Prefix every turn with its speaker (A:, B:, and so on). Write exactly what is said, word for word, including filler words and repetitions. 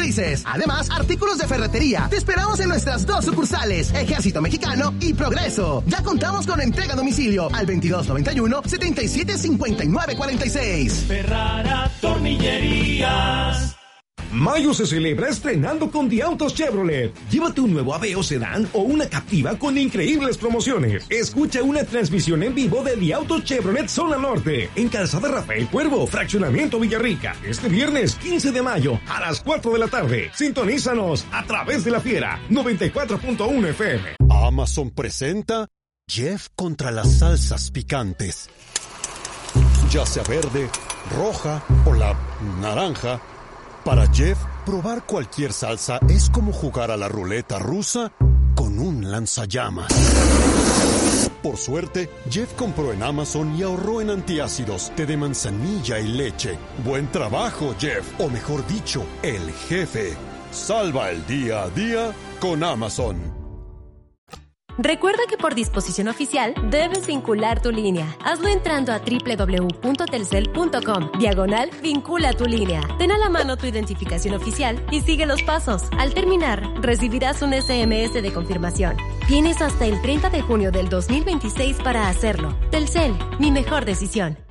A: automotrices. Además, artículos de ferretería. Te esperamos en nuestras dos sucursales, Ejército Mexicano y Progreso. Ya contamos con entrega a domicilio al veintidós noventa y uno, setenta y siete cincuenta y nueve cuarenta y seis.
B: Ferrara Tornillerías.
C: Mayo se celebra estrenando con The Autos Chevrolet. Llévate un nuevo Aveo Sedán o una Captiva con increíbles promociones. Escucha una transmisión en vivo de The Autos Chevrolet Zona Norte en Calzada Rafael Cuervo, Fraccionamiento Villarrica. Este viernes quince de mayo a las cuatro de la tarde. Sintonízanos a través de la Fiera noventa y cuatro punto uno F M.
D: Amazon presenta Jeff contra las salsas picantes. Ya sea verde, roja o la naranja, para Jeff, probar cualquier salsa es como jugar a la ruleta rusa con un lanzallamas. Por suerte, Jeff compró en Amazon y ahorró en antiácidos, té de manzanilla y leche. Buen trabajo, Jeff, o mejor dicho, el jefe. Salva el día a día con Amazon.
E: Recuerda que por disposición oficial debes vincular tu línea. Hazlo entrando a doble u doble u doble u punto telcel punto com, diagonal vincula tu línea. Ten a la mano tu identificación oficial y sigue los pasos. Al terminar, recibirás un ese eme ese de confirmación. Tienes hasta el treinta de junio del dos mil veintiséis para hacerlo. Telcel, mi mejor decisión.